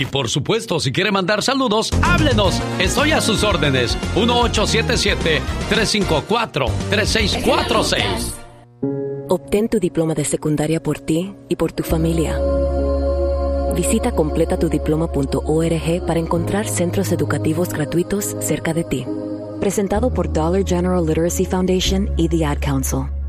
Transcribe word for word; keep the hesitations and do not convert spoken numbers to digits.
Y por supuesto, si quiere mandar saludos, háblenos. Estoy a sus órdenes. uno ocho siete siete, tres cinco cuatro, tres seis cuatro seis. Obtén tu diploma de secundaria por ti y por tu familia. Visita completa tu diploma punto org para encontrar centros educativos gratuitos cerca de ti. Presentado por Dollar General Literacy Foundation y The Ad Council.